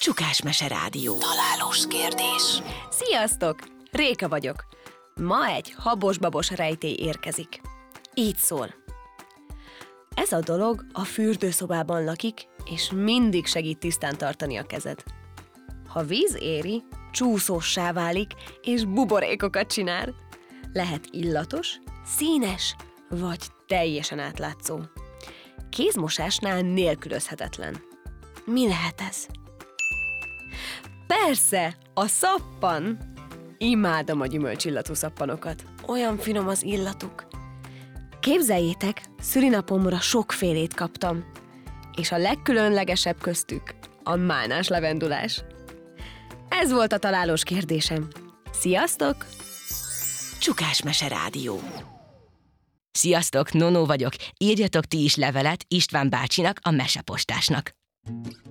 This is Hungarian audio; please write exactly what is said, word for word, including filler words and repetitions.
Csukás Mese Rádió. Találós kérdés. Sziasztok! Réka vagyok. Ma egy habos-babos rejtély érkezik. Így szól. Ez a dolog a fürdőszobában lakik, és mindig segít tisztán tartani a kezed. Ha víz éri, csúszóssá válik, és buborékokat csinál. Lehet illatos, színes, vagy teljesen átlátszó. Kézmosásnál nélkülözhetetlen. Mi lehet ez? Persze, a szappan! Imádom a gyümölcsillatú szappanokat. Olyan finom az illatuk. Képzeljétek, szülinapomra sokfélét kaptam. És a legkülönlegesebb köztük a málnás levendulás. Ez volt a találós kérdésem. Sziasztok! Csukás Mese Rádió. Sziasztok, Nonó vagyok. Írjatok ti is levelet István bácsinak, a mesepostásnak.